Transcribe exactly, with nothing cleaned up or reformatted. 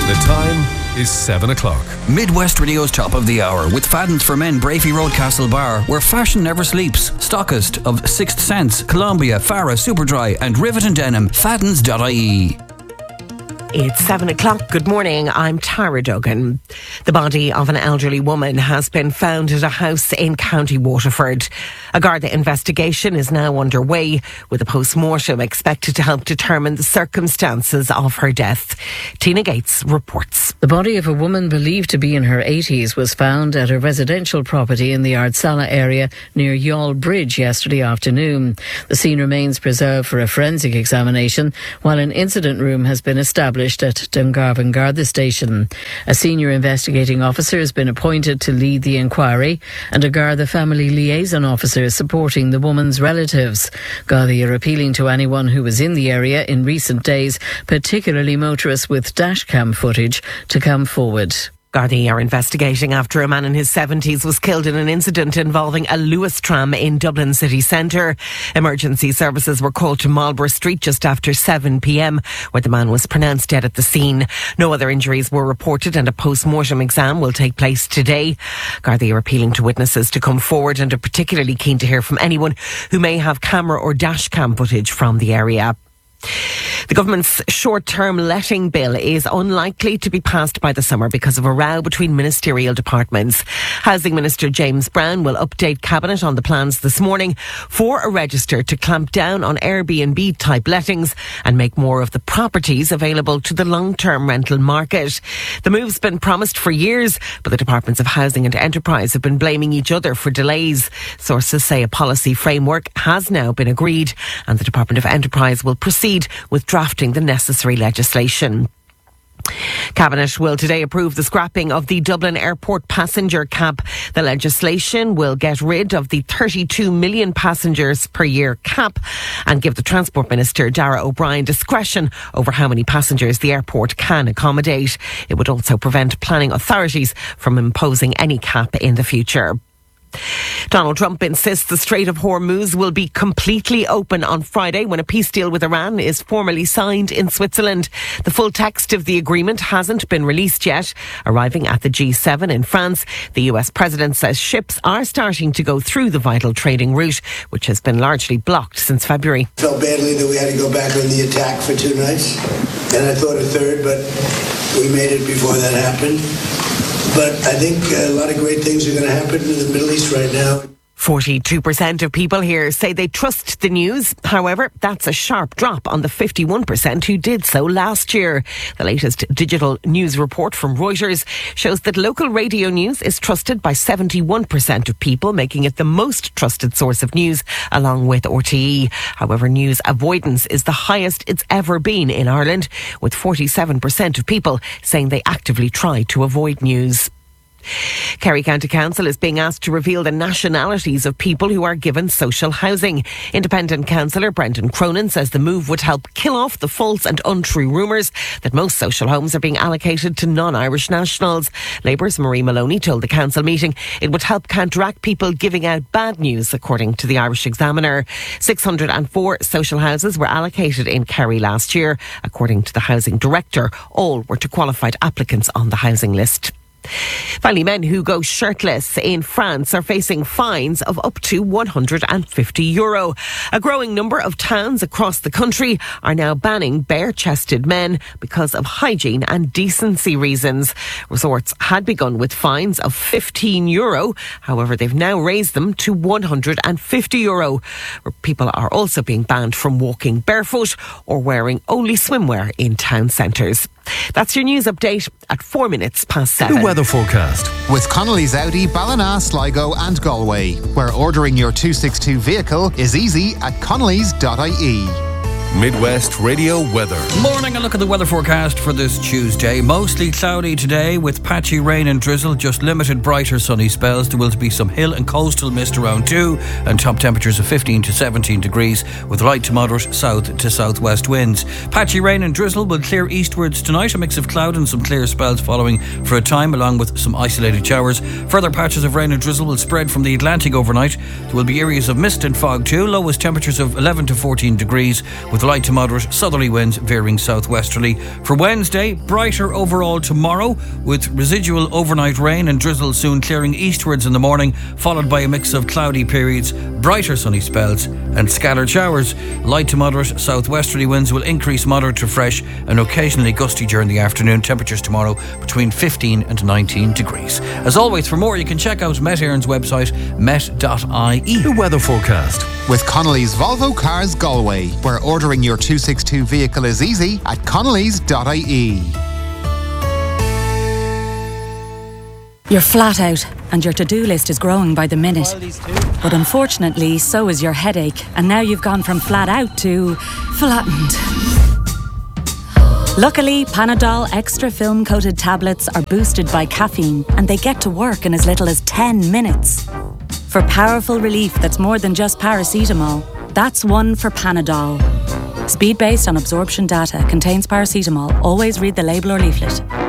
The time is seven o'clock. Midwest Radio's top of the hour with Fadden's for Men, Brafey Road, Castlebar, where fashion never sleeps. Stockist of Sixth Sense, Columbia, Farah, Superdry and Rivet and Denim. Faddens dot I E. It's seven o'clock. Good morning. I'm Tara Duggan. The body of an elderly woman has been found at a house in County Waterford. A Garda investigation is now underway, with a post-mortem expected to help determine the circumstances of her death. Tina Gates reports. The body of a woman believed to be in her eighties was found at a residential property in the Ardsala area near Youghal Bridge yesterday afternoon. The scene remains preserved for a forensic examination, while an incident room has been established at Dungarvan Garda Station. A senior investigating officer has been appointed to lead the inquiry, and a Garda family liaison officer is supporting the woman's relatives. Garda are appealing to anyone who was in the area in recent days, particularly motorists with dashcam footage, to come forward. Gardaí are investigating after a man in his seventies was killed in an incident involving a Lewis tram in Dublin city centre. Emergency services were called to Marlborough Street just after seven p.m, where the man was pronounced dead at the scene. No other injuries were reported, and a post-mortem exam will take place today. Gardaí are appealing to witnesses to come forward and are particularly keen to hear from anyone who may have camera or dashcam footage from the area. The government's short-term letting bill is unlikely to be passed by the summer because of a row between ministerial departments. Housing Minister James Brown will update Cabinet on the plans this morning for a register to clamp down on Airbnb-type lettings and make more of the properties available to the long-term rental market. The move's been promised for years, but the Departments of Housing and Enterprise have been blaming each other for delays. Sources say a policy framework has now been agreed, and the Department of Enterprise will proceed with drafting the necessary legislation. Cabinet will today approve the scrapping of the Dublin Airport passenger cap. The legislation will get rid of the thirty-two million passengers per year cap and give the Transport Minister Darragh O'Brien discretion over how many passengers the airport can accommodate. It would also prevent planning authorities from imposing any cap in the future. Donald Trump insists the Strait of Hormuz will be completely open on Friday when a peace deal with Iran is formally signed in Switzerland. The full text of the agreement hasn't been released yet. Arriving at the G seven in France, the U S president says ships are starting to go through the vital trading route, which has been largely blocked since February. I felt badly that we had to go back on the attack for two nights, and I thought a third, but we made it before that happened. But I think a lot of great things are going to happen in the Middle East right now. forty-two percent of people here say they trust the news. However, that's a sharp drop on the fifty-one percent who did so last year. The latest digital news report from Reuters shows that local radio news is trusted by seventy-one percent of people, making it the most trusted source of news, along with R T E. However, news avoidance is the highest it's ever been in Ireland, with forty-seven percent of people saying they actively try to avoid news. Kerry County Council is being asked to reveal the nationalities of people who are given social housing. Independent councillor Brendan Cronin says the move would help kill off the false and untrue rumours that most social homes are being allocated to non-Irish nationals. Labour's Marie Maloney told the council meeting it would help counteract people giving out bad news, according to the Irish Examiner. six hundred four social houses were allocated in Kerry last year. According to the housing director, all were to qualified applicants on the housing list. Finally, men who go shirtless in France are facing fines of up to one hundred fifty euro. A growing number of towns across the country are now banning bare-chested men because of hygiene and decency reasons. Resorts had begun with fines of fifteen euro. However, they've now raised them to one hundred fifty euro. People are also being banned from walking barefoot or wearing only swimwear in town centres. That's your news update at four minutes past seven. The weather forecast with Connolly's Audi, Ballina, Sligo and Galway, where ordering your two sixty-two vehicle is easy at connellys dot I E. Midwest Radio weather. Morning, a look at the weather forecast for this Tuesday. Mostly cloudy today with patchy rain and drizzle, just limited brighter sunny spells. There will be some hill and coastal mist around too, and top temperatures of fifteen to seventeen degrees with light to moderate south to southwest winds. Patchy rain and drizzle will clear eastwards tonight, a mix of cloud and some clear spells following for a time, along with some isolated showers. Further patches of rain and drizzle will spread from the Atlantic overnight. There will be areas of mist and fog too, lowest temperatures of eleven to fourteen degrees with light to moderate southerly winds veering southwesterly. For Wednesday, brighter overall tomorrow, with residual overnight rain and drizzle soon clearing eastwards in the morning, followed by a mix of cloudy periods, brighter sunny spells and scattered showers. Light to moderate southwesterly winds will increase moderate to fresh and occasionally gusty during the afternoon. Temperatures tomorrow between fifteen and nineteen degrees. As always, for more you can check out Met Éireann's website, met dot I E. The weather forecast. With Connolly's Volvo Cars Galway, where ordering your two sixty-two vehicle is easy at connellys dot I E. You're flat out and your to-do list is growing by the minute. But unfortunately, so is your headache, and now you've gone from flat out to flattened. Luckily, Panadol extra film-coated tablets are boosted by caffeine and they get to work in as little as ten minutes. For powerful relief that's more than just paracetamol, that's one for Panadol. Speed based on absorption data, contains paracetamol. Always read the label or leaflet.